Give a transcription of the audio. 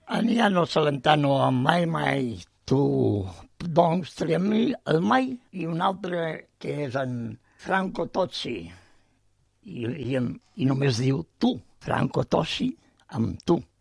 Aniano Celentano amb Mai, tu doncs triem el Mai i un altre que és en Franco Tozzi i només diu tu, Franco Tozzi amb tu.